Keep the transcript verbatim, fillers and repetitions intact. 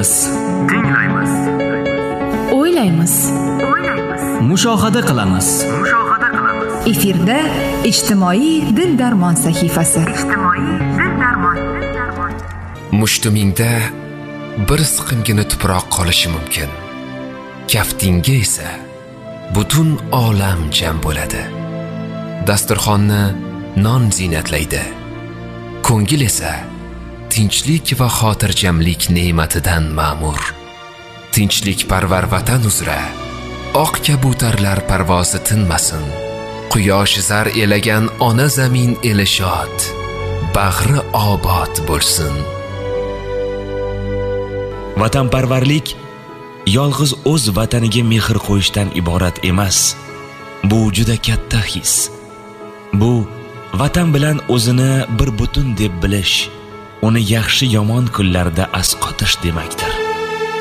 tinglaymiz, tinglaymiz, o'ylaymiz, o'ylaymiz, mushohada qilamiz. mushohada qilamiz. Efirda ijtimoiy dil darmon sahifasi. Ijtimoiy dil darmon, dil darmon. Mushtumingda bir siqimgina tuproq qolishi mumkin. Kaftingga esa butun olam jam bo'ladi. Dasturxonni non zinatlaydi. Ko'ngil esa tinchlik va xotirjamlik ne'matidan ma'mur. Tinchlikparvar vatan uzra oq kabutarlar parvozi tinmasin. Quyosh zar elagan ona zamin eli shod, bag'ri obod bo'lsin. Vatanparvarlik yolg'iz o'z vataniga mehr qo'yishdan iborat emas. Bu juda katta his. Bu vatan bilan o'zini bir butun deb bilish, uni yaxshi yomon kunlarda asqotish demakdir.